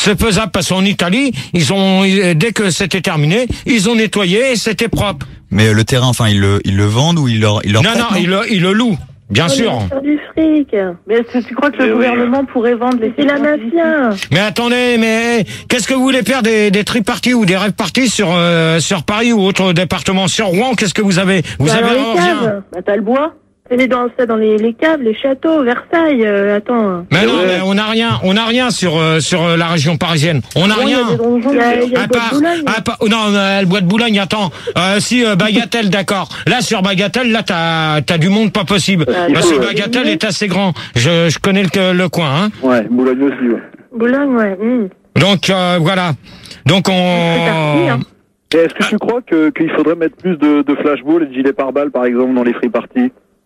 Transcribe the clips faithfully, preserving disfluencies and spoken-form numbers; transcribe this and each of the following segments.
C'est faisable parce qu'en Italie, ils ont dès que c'était terminé, ils ont nettoyé et c'était propre. Mais euh, le terrain, enfin, ils le, ils le vendent ou ils leur, ils leur Non, prêtent, non, ils le, ils le louent, bien Oh, sûr. Faire du fric. Mais est-ce que tu crois que le Mais oui. gouvernement pourrait vendre les C'est la mafia. Mais attendez, mais qu'est-ce que vous voulez faire des, des triparties ou des rêves parties sur euh, sur Paris ou autre département, sur Rouen? Qu'est-ce que vous avez? Vous Bah, avez dans les rien. caves. Bah t'as le bois. C'est dans ça dans les, les caves, les châteaux, Versailles. Euh, attends. Mais non, Ouais. mais on n'a rien, on n'a rien sur euh, sur euh, la région parisienne. On n'a Bon, il y a rien. des donjons. Il y a, il y a À le bois de part, Boulogne. à part- non, euh, le bois de Boulogne, attends. Euh, si euh, Bagatelle, d'accord. Là, sur Bagatelle, là, t'as t'as du monde pas possible. Ah, Parce que ouais. Bagatelle est assez grand. Je je connais le le coin, hein. Ouais, Boulogne aussi, ouais. Boulogne, ouais. hum. Donc euh, voilà. Donc C'est parti, on. hein. Et est-ce que tu crois que qu'il faudrait mettre plus de, de flashballs et de gilets pare-balles, par exemple, dans les free parties?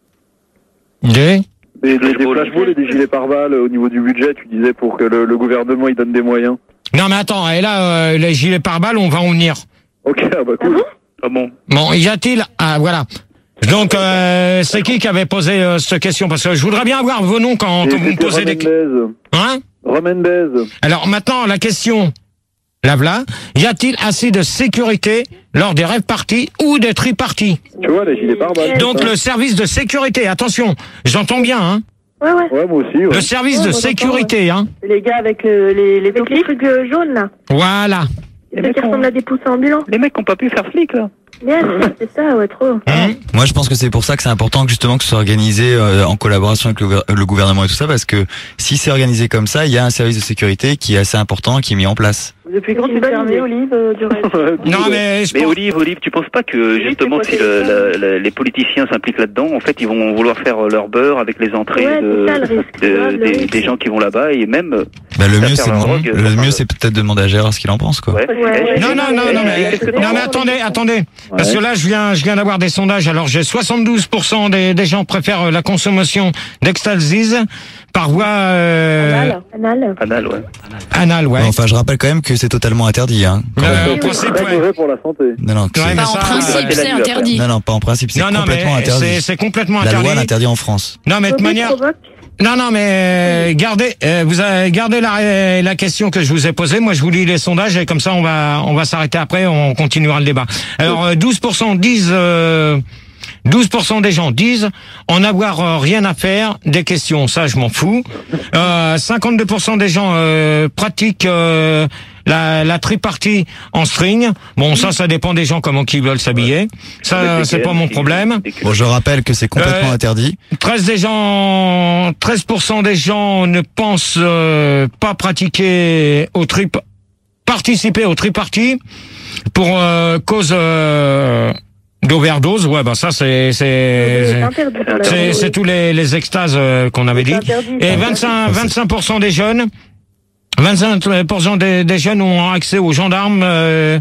Des Des, des, des Flashballs. flashballs et des gilets pare-balles au niveau du budget, tu disais, pour que le, le gouvernement il donne des moyens. Non, mais attends. Et là, euh, les gilets pare-balles, on va en venir. Ok, ah bah cool. Ah bon? Bon, y a-t-il... Ah, voilà. Donc, euh, c'est qui qui avait posé euh, cette question? Parce que je voudrais bien avoir vos noms quand, Et quand vous me c'était posez des... Remendez. Hein? Remendez. Alors, maintenant, la question... Là, voilà. Y a-t-il assez de sécurité lors des rêves parties ou des triparties? Tu vois, les gilets pare-balles. Donc, c'est ça. le service de sécurité, attention, j'entends bien, hein. Ouais, ouais. Ouais, moi aussi, ouais. Le service Ouais, de moi, j'entends, sécurité, hein. Les gars avec euh, les, les Avec les topics. trucs euh, jaunes, là. Voilà. Les Ceux mecs qui ont- ressemblent à des poussins ambulants. Les mecs ont pas pu faire flic, là. Bien, c'est ça, ouais, trop. Hein? Moi, je pense que c'est pour ça que c'est important que, justement que ce soit organisé euh, en collaboration avec le, gouver- le gouvernement et tout ça, parce que si c'est organisé comme ça, il y a un service de sécurité qui est assez important, qui est mis en place. Depuis quand C'est tu une bonne fermé, idée. Olive, euh, du reste? Non, mais je Mais pense- Olive, Olive, tu penses pas que Oui, justement c'est si quoi, le, c'est le- le- les politiciens s'impliquent là-dedans, en fait, ils vont vouloir faire leur beurre avec les entrées Ouais, de, c'est ça, le risque. de- Ouais, le des, risque. des gens qui vont là-bas et même. Bah, le Ça mieux, faire c'est de leur demander- drogue, le enfin, mieux, c'est peut-être de demander à Gérard ce qu'il en pense, quoi. Ouais. Ouais. Eh, Non, non, non, non, mais, qu'est-ce que t'en non, mais penses? attendez, attendez. Parce que là, je viens, je viens d'avoir des sondages. Alors, j'ai soixante-douze pour cent des, des gens préfèrent euh, la consommation d'ecstasy par voie, euh, Anal. Anal. Anal, ouais. anale, ouais. Enfin, je rappelle quand même que c'est totalement interdit, hein. quand Euh, même. en principe, Très ouais. mauvais pour la santé. Non, non, que Ouais, c'est- mais Pas en ça, principe, c'est c'est la nuit, interdit. non, non, pas en principe, c'est Non, non, complètement mais interdit. c'est, c'est complètement La interdit. loi l'interdit en France. Non, mais de toute Provoque, manière, provoque. non, non, mais euh, gardez, euh, vous avez gardé la, la question que je vous ai posée. Moi, je vous lis les sondages et comme ça, on va, on va s'arrêter après. On continuera le débat. Alors, euh, douze pour cent disent, euh, douze pour cent des gens disent en avoir euh, rien à faire des questions. Ça, je m'en fous. Euh, cinquante-deux pour cent des gens euh, pratiquent euh, la, la tripartie en string. Bon, ça, ça dépend des gens comment ils veulent s'habiller. Ça, Avec c'est lesquels, pas mon si- problème. des culottes. Bon, je rappelle que c'est complètement Euh, interdit. treize des gens, treize pour cent des gens ne pensent euh, pas pratiquer au trip, participer au triparty pour euh, cause euh, d'overdose. Ouais, bah ça c'est C'est c'est interdit pour la c'est c'est tous les les extases euh, qu'on avait dit. C'est interdit. Et vingt-cinq vingt-cinq pour cent des jeunes, vingt-cinq pour cent des, des jeunes ont accès aux gendarmes. Euh,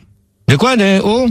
de quoi des oh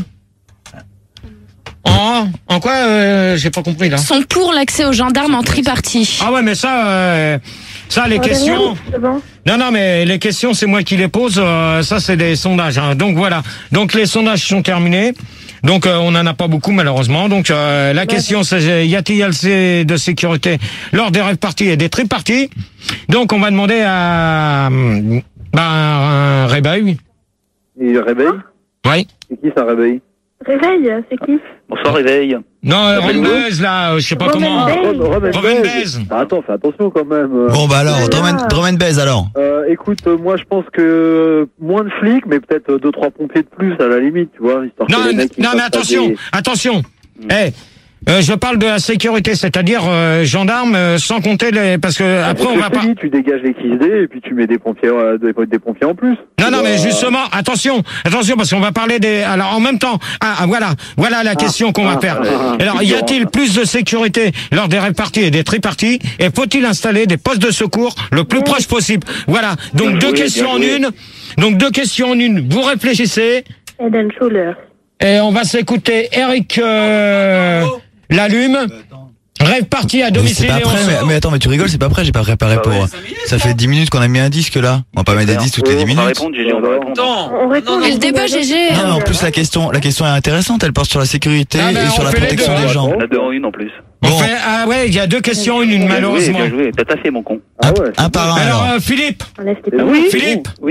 en en quoi euh, j'ai pas compris là. Sont pour l'accès aux gendarmes en tripartie. Ah ouais, mais ça, euh, ça les Oh, questions. Daniel, c'est bon. Non, non, mais les questions, c'est moi qui les pose. euh, ça, c'est des sondages. Hein. Donc voilà. Donc les sondages sont terminés. Donc euh, on en a pas beaucoup malheureusement. Donc euh, la question, c'est y a-t-il assez de sécurité lors des rêves parties et des triparties? Donc on va demander à hum, bah, un réveil. Et réveil? Oui. C'est qui ça réveille? Réveil, c'est qui? Bonsoir, réveil. Non, euh, Remez, là, euh, je sais pas comment. Remendez. Remendez. Bah, attends, fais attention quand même. euh. Bon, bah alors, Voilà. drum and- drum and bass, alors. Euh, écoute, euh, moi je pense que euh, moins de flics, mais peut-être euh, deux trois pompiers de plus à la limite, tu vois, histoire Non, que les mecs ils non, mais fassent pas attention, des- attention. Eh, euh, je parle de la sécurité, c'est-à-dire euh, gendarmes, euh, sans compter les, parce que après on Je va te pas. dis, tu dégages les X D et puis tu mets des pompiers, euh, des, des pompiers en plus. Non, Tu non, vois, mais justement, attention, attention, parce qu'on va parler des. Alors en même temps, ah, ah, voilà, voilà la question qu'on va ah, faire. ah, ah, Alors, y a-t-il plus de sécurité lors des réparties et des triparties, et faut-il installer des postes de secours le plus proche possible? Voilà. Donc Bien deux joué, questions en bien joué. une. Donc deux questions en une. Vous réfléchissez. Head and Shoulders. Et on va s'écouter Eric euh, Lalume. Rêve parti à Mais domicile. c'est pas et on prêt, mais, sort. mais attends, mais tu rigoles, c'est pas prêt, j'ai pas préparé Ah pour. ouais. Ça fait dix minutes qu'on a mis un disque là. On va pas mettre des disques toutes les dix On va minutes. répondre, Gégé, on va répondre. Attends. On répond. Et le débat, G G. Non, mais en plus, la question, la question est intéressante, elle porte sur la sécurité Ah, mais et sur on la fait les protection deux, des hein. gens. On a deux en une en plus. On Bon, fait, ah ouais, il y a deux questions en une, Bien joué, malheureusement. bien joué. T'as taffé, mon con. Ah ouais, un par un Alors, alors. euh, Philippe, On laisse les c'est parents. bon. Philippe.